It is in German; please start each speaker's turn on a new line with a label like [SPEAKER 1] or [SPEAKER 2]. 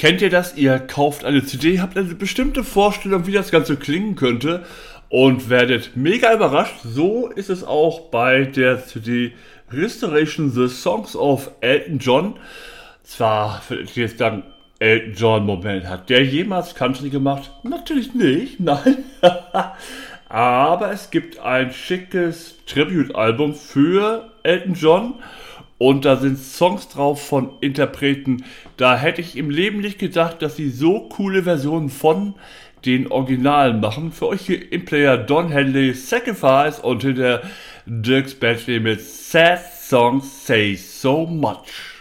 [SPEAKER 1] Kennt ihr das? Ihr kauft eine CD, habt eine bestimmte Vorstellung, wie das Ganze klingen könnte und werdet mega überrascht. So ist es auch bei der CD Restoration The Songs of Elton John. Zwar würde ich jetzt sagen, Elton John, Moment, hat der jemals Country gemacht? Natürlich nicht, nein. Aber es gibt ein schickes Tribute-Album für Elton John. Und da sind Songs drauf von Interpreten. Da hätte ich im Leben nicht gedacht, dass sie so coole Versionen von den Originalen machen. Für euch hier im Player Don Henley, Sacrifice und hinter Dierks Bentley mit Sad Songs Say So Much.